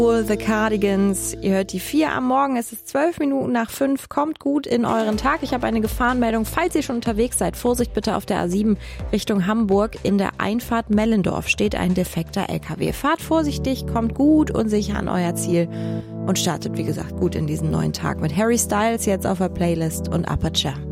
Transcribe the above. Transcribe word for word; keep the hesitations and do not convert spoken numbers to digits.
The Cardigans, ihr hört die vier am Morgen, es ist zwölf Minuten nach fünf, kommt gut in euren Tag. Ich habe eine Gefahrenmeldung, falls ihr schon unterwegs seid, Vorsicht bitte auf der A sieben Richtung Hamburg. In der Einfahrt Mellendorf steht ein defekter L K W. Fahrt vorsichtig, kommt gut und sicher an euer Ziel und startet, wie gesagt, gut in diesen neuen Tag mit Harry Styles jetzt auf der Playlist und Aperture.